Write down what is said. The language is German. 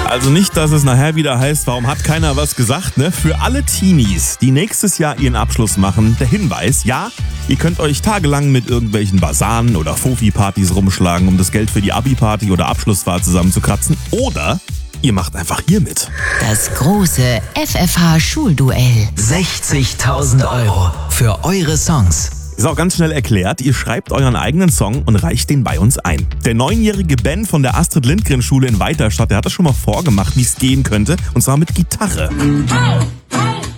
Also nicht, dass es nachher wieder heißt, warum hat keiner was gesagt, ne? Für alle Teenies, die nächstes Jahr ihren Abschluss machen, der Hinweis, ja, ihr könnt euch tagelang mit irgendwelchen Basaren oder Fofi-Partys rumschlagen, um das Geld für die Abi-Party oder Abschlussfahrt zusammenzukratzen. Oder ihr macht einfach hier mit. Das große FFH-Schulduell. 60.000 € für eure Songs. Ist auch ganz schnell erklärt, ihr schreibt euren eigenen Song und reicht den bei uns ein. Der 9-jährige Ben von der Astrid-Lindgren-Schule in Weiterstadt, der hat das schon mal vorgemacht, wie es gehen könnte, und zwar mit Gitarre. Hey, hey.